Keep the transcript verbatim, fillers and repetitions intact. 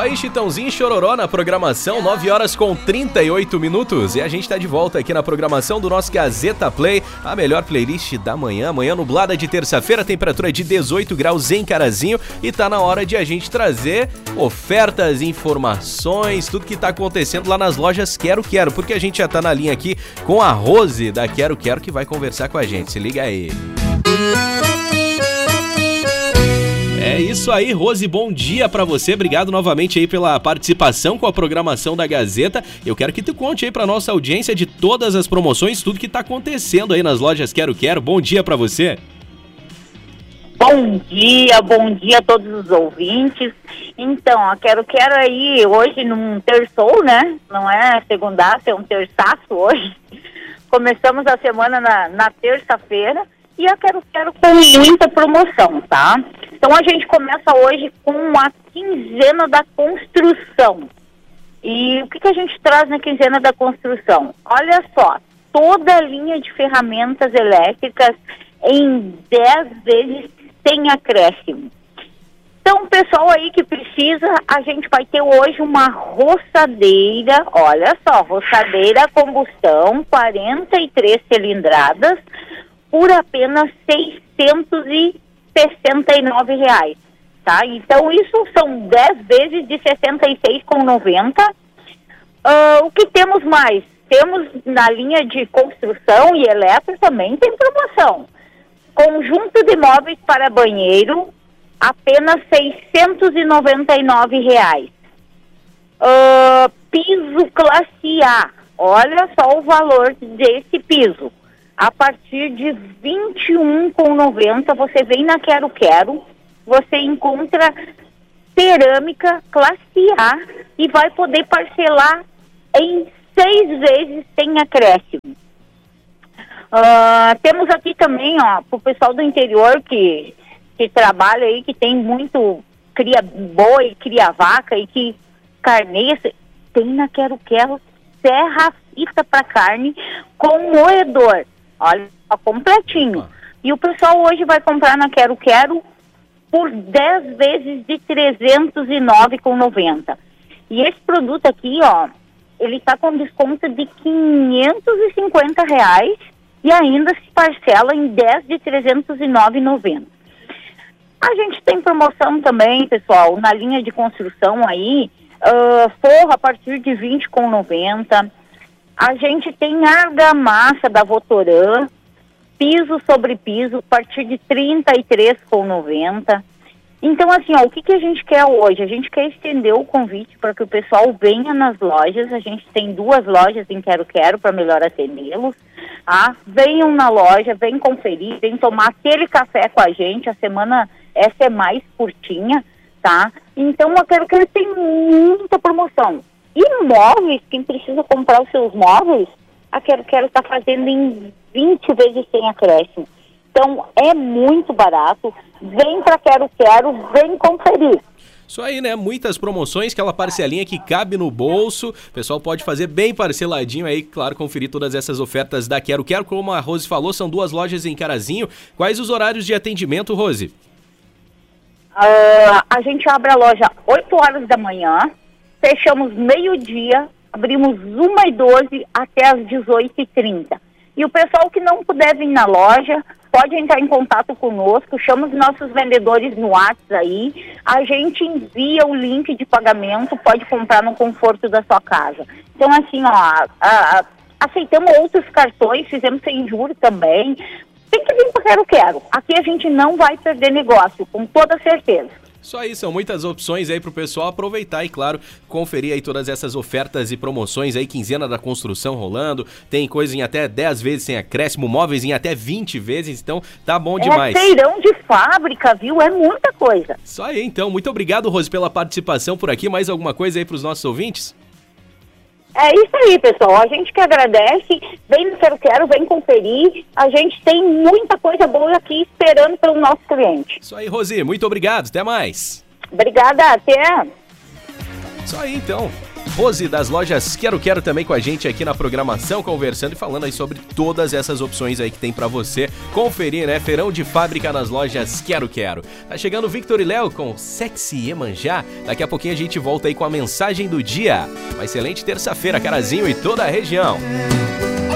aí, Chitãozinho e Chororó na programação, nove horas com trinta e oito minutos. E a gente tá de volta aqui na programação do nosso Gazeta Play, a melhor playlist da manhã. Manhã nublada de terça-feira, temperatura de dezoito graus em Carazinho. E tá na hora de a gente trazer ofertas, informações, tudo que tá acontecendo lá nas lojas Quero Quero. Porque a gente já tá na linha aqui com a Rose da Quero Quero, que vai conversar com a gente. Se liga aí. É isso aí, Rose, bom dia pra você, obrigado novamente aí pela participação com a programação da Gazeta. Eu quero que tu conte aí pra nossa audiência de todas as promoções, tudo que tá acontecendo aí nas lojas Quero Quero. Bom dia pra você. Bom dia, bom dia a todos os ouvintes. Então, a Quero Quero aí hoje num terçou, né? Não é segunda, é um terçaço hoje. Começamos a semana na, na terça-feira. E eu quero, quero com muita promoção, tá? Então a gente começa hoje com a quinzena da construção. E o que, que a gente traz na quinzena da construção? Olha só, toda a linha de ferramentas elétricas em dez vezes sem acréscimo. Então, pessoal aí que precisa, a gente vai ter hoje uma roçadeira, olha só, roçadeira combustão, quarenta e três cilindradas, por apenas seiscentos e sessenta e nove reais, tá? Então, isso são dez vezes de sessenta e seis reais e noventa centavos. Uh, o que temos mais? Temos na linha de construção e eletro também tem promoção. Conjunto de móveis para banheiro, apenas seiscentos e noventa e nove reais. Uh, piso classe A, olha só o valor desse piso. A partir de vinte e um reais e noventa centavos, você vem na Quero Quero, você encontra cerâmica classe A e vai poder parcelar em seis vezes sem acréscimo. Uh, temos aqui também, ó, pro pessoal do interior que, que trabalha aí, que tem muito cria boi, cria vaca e que carneia, tem na Quero Quero serra fita para carne com moedor. Olha, tá completinho. E o pessoal hoje vai comprar na Quero Quero por dez vezes de trezentos e nove reais e noventa centavos. E esse produto aqui, ó, ele tá com desconto de quinhentos e cinquenta reais e ainda se parcela em dez de trezentos e nove reais e noventa centavos. A gente tem promoção também, pessoal, na linha de construção aí, uh, forro a partir de vinte reais e noventa centavos. A gente tem argamassa da Votoran, piso sobre piso, a partir de trinta e três reais e noventa centavos. Então, assim, ó, o que, que a gente quer hoje? A gente quer estender o convite para que o pessoal venha nas lojas. A gente tem duas lojas em Quero Quero para melhor atendê-los. Tá? Venham na loja, vem conferir, vem tomar aquele café com a gente. A semana, essa é mais curtinha, tá? Então, a Quero Quero tem muita promoção. E móveis, quem precisa comprar os seus móveis, a Quero Quero está fazendo em vinte vezes sem acréscimo. Então, é muito barato. Vem para Quero Quero, vem conferir. Isso aí, né? Muitas promoções, aquela parcelinha que cabe no bolso. O pessoal pode fazer bem parceladinho aí, claro, conferir todas essas ofertas da Quero Quero. Como a Rose falou, são duas lojas em Carazinho. Quais os horários de atendimento, Rose? Uh, a gente abre a loja oito horas da manhã. Fechamos meio-dia, abrimos uma e doze até as dezoito e trinta. E o pessoal que não puder vir na loja, pode entrar em contato conosco, chama os nossos vendedores no WhatsApp aí, a gente envia o link de pagamento, pode comprar no conforto da sua casa. Então, assim, ó, a, a, aceitamos outros cartões, fizemos sem juros também. Tem que vir para Quero Quero. Aqui a gente não vai perder negócio, com toda certeza. Isso aí, são muitas opções aí pro pessoal aproveitar e, claro, conferir aí todas essas ofertas e promoções aí, quinzena da construção rolando, tem coisa em até dez vezes sem acréscimo, móveis em até vinte vezes, então tá bom demais. É feirão de fábrica, viu? É muita coisa. Isso aí, então. Muito obrigado, Rose, pela participação por aqui. Mais alguma coisa aí pros nossos ouvintes? É isso aí, pessoal. A gente que agradece. Vem no Quero Quero, vem conferir. A gente tem muita coisa boa aqui esperando pelo nosso cliente. Isso aí, Rose. Muito obrigado. Até mais. Obrigada. Até. Isso aí, então. Rose das lojas Quero Quero também com a gente aqui na programação, conversando e falando aí sobre todas essas opções aí que tem pra você conferir, né? Feirão de fábrica nas lojas Quero Quero. Tá chegando o Victor e Léo com Sexy Iemanjá. Daqui a pouquinho a gente volta aí com a mensagem do dia. Uma excelente terça-feira, Carazinho e toda a região.